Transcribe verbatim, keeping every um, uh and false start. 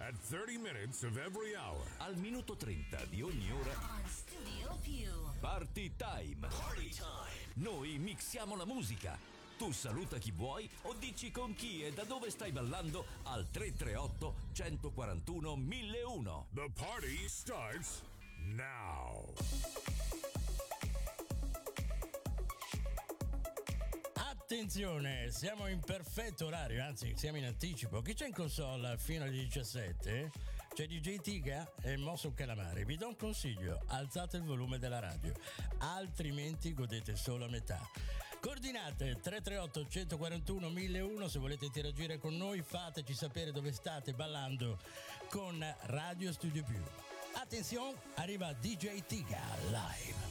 At thirty minutes of every hour. Al minuto trenta di ogni ora. On Studio Più. Party time. Party time. Noi mixiamo la musica. Tu saluta chi vuoi o dici con chi e da dove stai ballando al tre tre otto, uno quattro uno, mille uno. The party starts now. Attenzione, siamo in perfetto orario, anzi siamo in anticipo. Chi c'è in console fino alle diciassette? C'è D J Tiga e Mosso Calamari. Vi do un consiglio: alzate il volume della radio, altrimenti godete solo a metà. Coordinate tre tre otto, uno quattro uno, mille uno. Se volete interagire con noi, fateci sapere dove state ballando con Radio Studio Più. Attenzione, arriva D J Tiga live.